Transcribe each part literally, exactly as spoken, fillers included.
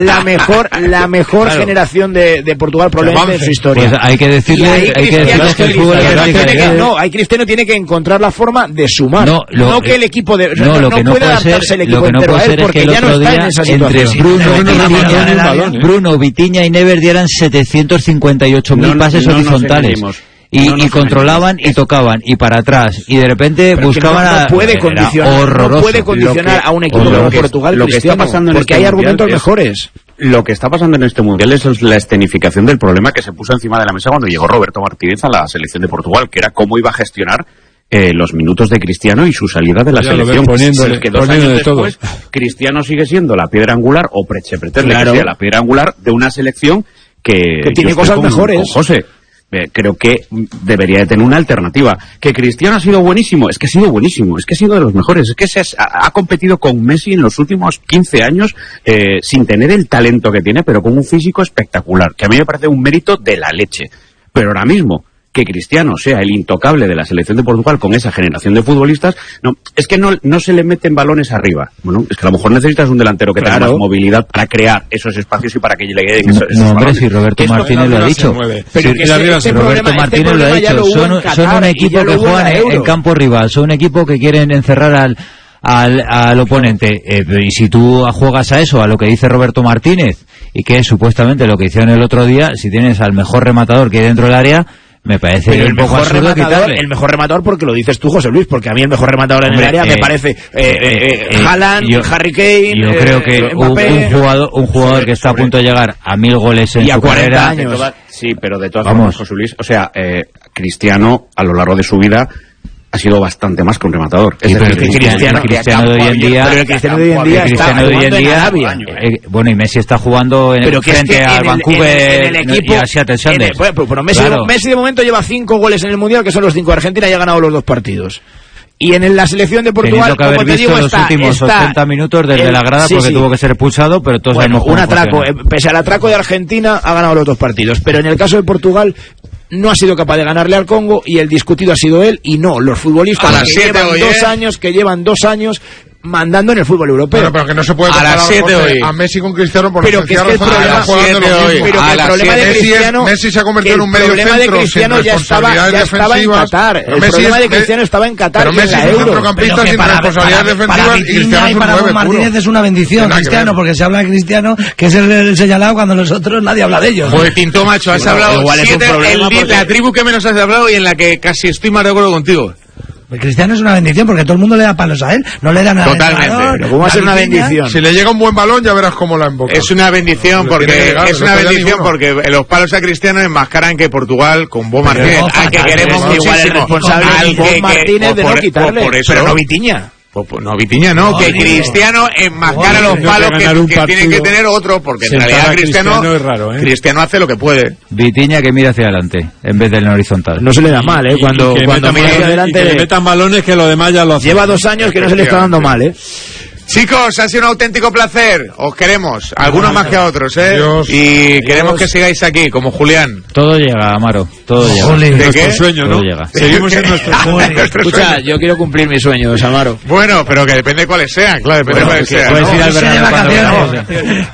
la mejor la mejor claro. generación de, de Portugal probablemente en su historia. Pues hay que decirle, hay hay que decirle que el fútbol que no, hay Cristiano tiene que encontrar la forma de sumar, no, lo, no que el equipo de no, no, lo que no no puede puede adaptarse ser, el equipo lo que no entero puede a él ser es porque que el ya otro no está día en esa entre situación. Bruno, no, no, Vitiña, no, no, no, Bruno, Vitiña y Neves dieran setecientos cincuenta y ocho mil pases no, horizontales. No Y, no, no y controlaban y tocaban y para atrás y de repente pero buscaban no, no puede a condicionar, no puede condicionar que, a un equipo como Portugal lo que está pasando en porque este hay argumentos es, mejores. Lo que está pasando en este mundial es la escenificación del problema que se puso encima de la mesa cuando llegó Roberto Martínez a la selección de Portugal, que era cómo iba a gestionar eh, los minutos de Cristiano y su salida de la ya selección. Poniéndole, es que dos años de después todo. Cristiano sigue siendo la piedra angular o prechepreterle claro. que sea la piedra angular de una selección que, que tiene cosas con, mejores. Con José. Eh, creo que debería de tener una alternativa. Que Cristiano ha sido buenísimo, es que ha sido buenísimo, es que ha sido de los mejores, es que se ha, ha competido con Messi en los últimos quince años eh, sin tener el talento que tiene, pero con un físico espectacular, que a mí me parece un mérito de la leche. Pero ahora mismo, que Cristiano sea el intocable de la selección de Portugal con esa generación de futbolistas, no, es que no, no se le meten balones arriba. Bueno, es que a lo mejor necesitas un delantero que claro. tenga más movilidad para crear esos espacios y para que le lleguen esos, esos no, hombre, balones. si Roberto Martínez lo ha dicho. Pero que este, este Roberto problema, Martínez este lo ha dicho. Son, son un equipo que juegan en, en campo rival, son un equipo que quieren encerrar al al, al oponente. Eh, y si tú juegas a eso, a lo que dice Roberto Martínez, y que es supuestamente lo que hicieron el otro día, si tienes al mejor rematador que hay dentro del área, me parece pero un el poco mejor rematador, quitarle. el mejor rematador porque lo dices tú, José Luis, porque a mí el mejor rematador en Hombre, el área eh, me parece eh, eh, eh, Haaland, yo, Harry Kane. Yo eh, creo que un, un jugador, un jugador sobre, que está sobre. a punto de llegar a mil goles en y a su cuarenta carrera. años. Toda, sí, pero de todas Vamos. formas, José Luis, o sea, eh, Cristiano a lo largo de su vida ha sido bastante más que un rematador. Sí, es pero decir, el cristiano, el cristiano de hoy en día, pero el cristiano de hoy en día está de hoy en día, Arabia. Eh, bueno, y Messi está jugando en, pero que frente es que al en el, Vancouver en el, en el equipo, y al Seattle Sounders. El, pero, pero Messi, claro. Messi de momento lleva cinco goles en el mundial, que son los cinco de Argentina, y ha ganado los dos partidos. Y en la selección de Portugal, que haber como te visto digo, los está, últimos está ochenta minutos desde el, la grada sí, porque sí. tuvo que ser expulsado, pero todos bueno, sabemos cómo un atraco, funciona. eh, pese al atraco de Argentina, ha ganado los dos partidos. Pero en el caso de Portugal, no ha sido capaz de ganarle al Congo y el discutido ha sido él y no los futbolistas que llevan hoy, dos ¿eh? años, que llevan dos años mandando en el fútbol europeo. Bueno, pero que no se puede comparar a, José, a Messi con Cristiano por pero que es que el problema, jugando hoy, pero que el problema de Cristiano Messi, Messi se ha convertido en un medio centro de Cristiano ya estaba, ya estaba en Qatar. El Messi problema es, de Cristiano estaba en Qatar. Pero Messi es un centrocampista sin responsabilidades defensivas y Cristiano y para Juan Martínez es una bendición, Cristiano, porque se habla de Cristiano, que es el señalado cuando nosotros nadie habla de ellos. Pues Tinto, macho, has hablado siete, la tribu que menos has hablado y en la que casi estoy más de acuerdo contigo. El Cristiano es una bendición porque todo el mundo le da palos a él, no le da nada. Totalmente. Pero ¿cómo va a ser una bendición? Si le llega un buen balón ya verás cómo la emboca. Es una bendición porque llegar, es una bendición porque los palos a Cristiano enmascaran que Portugal con Bo Martínez, al que queremos muchísimo, responsable al Bo Martínez de no quitarle, pero no Vitiña. Pues, pues no, Vitiña no, no que digo. Cristiano enmascara oh, los palos que, que, que tiene que tener otro, porque en realidad Cristiano, Cristiano, es raro, ¿eh? Cristiano hace lo que puede. Vitiña que mira hacia adelante, en vez del horizontal. No se le da mal, ¿eh? Cuando, cuando mira hacia adelante... Y que le metan balones que lo demás ya lo hace. Lleva dos años que no se le está dando mal, ¿eh? Chicos, ha sido un auténtico placer. Os queremos, algunos más que a otros, ¿eh? Dios, y Dios. Queremos que sigáis aquí, como Julián. Todo llega, Amaro, todo llega. ¿De nuestro qué? Sueño, ¿no? Todo llega. Seguimos en nuestro sueño. Escucha, yo quiero cumplir mis sueños, Amaro. Bueno, pero que depende de cuáles sean, claro, depende bueno, de cuáles sean. Puedes ¿no? ir al verano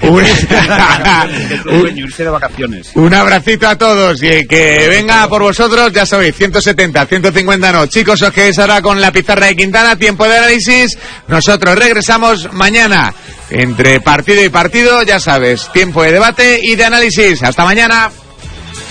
cuando irse de vacaciones. Un abracito a todos y que venga por vosotros, ya sabéis, ciento setenta, ciento cincuenta no. Chicos, os quedéis ahora con la pizarra de Quintana, tiempo de análisis. Nosotros regresamos mañana. Entre partido y partido, ya sabes, tiempo de debate y de análisis. Hasta mañana.